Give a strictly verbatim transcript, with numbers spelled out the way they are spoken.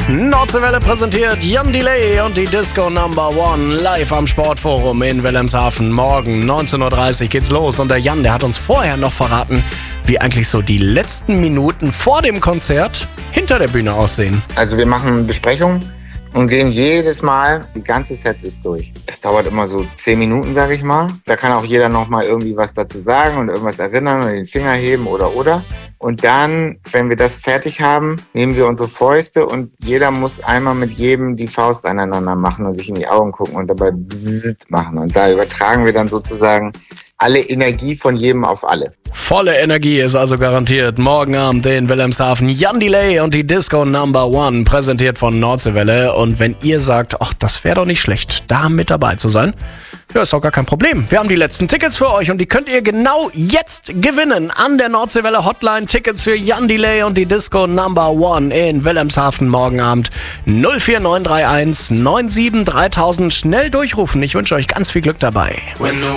Nordseewelle präsentiert Jan Delay und die Disco Number One live am Sportforum in Wilhelmshaven. Morgen neunzehn Uhr dreißig geht's los und der Jan, der hat uns vorher noch verraten, wie eigentlich so die letzten Minuten vor dem Konzert hinter der Bühne aussehen. Also wir machen Besprechungen und gehen jedes Mal die ganze Setlist durch. Das dauert immer so zehn Minuten, sag ich mal. Da kann auch jeder noch mal irgendwie was dazu sagen und irgendwas erinnern und den Finger heben oder oder. Und dann, wenn wir das fertig haben, nehmen wir unsere Fäuste und jeder muss einmal mit jedem die Faust aneinander machen und sich in die Augen gucken und dabei bzzzt machen. Und da übertragen wir dann sozusagen alle Energie von jedem auf alle. Volle Energie ist also garantiert. Morgen Abend in Wilhelmshaven. Jan Delay und die Disco Number One, präsentiert von Nordseewelle. Und wenn ihr sagt, ach, das wäre doch nicht schlecht, da mit dabei zu sein, ja, ist doch gar kein Problem. Wir haben die letzten Tickets für euch und die könnt ihr genau jetzt gewinnen. An der Nordseewelle Hotline Tickets für Jan Delay und die Disco Number One in Wilhelmshaven morgen Abend. null vier neun drei eins neun sieben dreitausend. Schnell durchrufen. Ich wünsche euch ganz viel Glück dabei.